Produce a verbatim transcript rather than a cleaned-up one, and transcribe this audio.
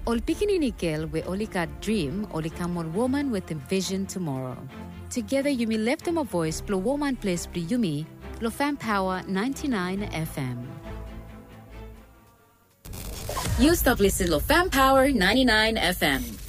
Ol pikininikel we only got dream, only come on woman with a vision tomorrow. Together you may lift them a voice, blow woman place, blow yumi, blow fan power ninety-nine F M. You stop listening to Fan Power ninety-nine F M.